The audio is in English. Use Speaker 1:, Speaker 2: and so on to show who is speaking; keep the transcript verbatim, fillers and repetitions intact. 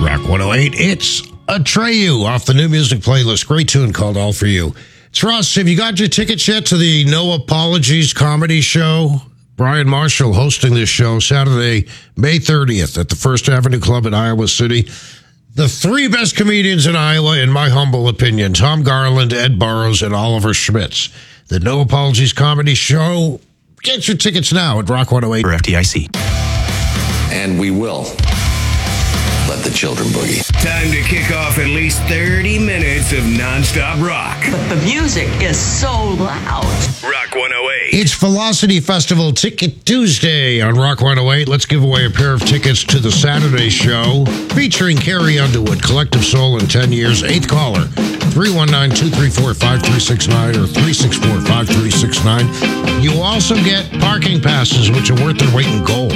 Speaker 1: Rock one oh eight. It's Atreyu off the new music playlist. Great tune called All For You. It's Ross. Have you got your tickets yet to the No Apologies comedy show? Brian Marshall hosting this show Saturday, May thirtieth at the First Avenue Club in Iowa City. The three best comedians in Iowa, in my humble opinion, Tom Garland, Ed Burrows, and Oliver Schmitz. The No Apologies comedy show. Get your tickets now at Rock one oh eight
Speaker 2: for F D I C.
Speaker 3: And we will let the children boogie.
Speaker 4: Time to kick off at least thirty minutes of nonstop rock.
Speaker 5: But the music is so loud.
Speaker 4: Rock one oh eight.
Speaker 1: It's Velocity Festival Ticket Tuesday on Rock one oh eight. Let's give away a pair of tickets to the Saturday show featuring Carrie Underwood, Collective Soul in ten years. Eighth caller, three one nine, two three four, five three six nine or three six four, five three six nine. You also get parking passes, which are worth their weight in gold.